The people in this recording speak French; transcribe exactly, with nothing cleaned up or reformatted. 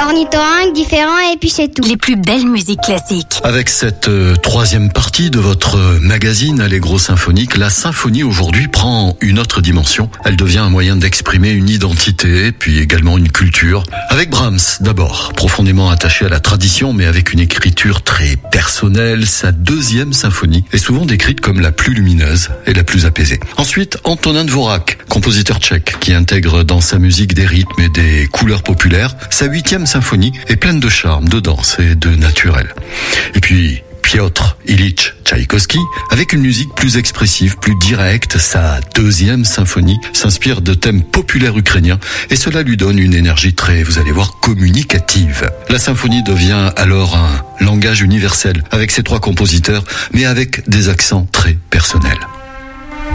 ornithorynque différent et puis c'est tout. Les plus belles musiques classiques. Avec cette euh, troisième partie de votre euh, magazine Allegro Symphonique, la symphonie aujourd'hui prend une autre dimension. Elle devient un moyen d'exprimer une identité, puis également une culture. Avec Brahms d'abord, profondément attaché à la tradition, mais avec une écriture très personnelle, sa deuxième symphonie est souvent décrite comme la plus lumineuse et la plus apaisée. Ensuite, Antonin Dvorak, compositeur tchèque, qui intègre dans sa musique des rythmes et des couleurs populaires. Sa huitième symphonie est pleine de charme, de danse et de naturel. Et puis, Piotr Ilyich Tchaïkovski, avec une musique plus expressive, plus directe, sa deuxième symphonie s'inspire de thèmes populaires ukrainiens et cela lui donne une énergie très, vous allez voir, communicative. La symphonie devient alors un langage universel avec ses trois compositeurs, mais avec des accents très personnels.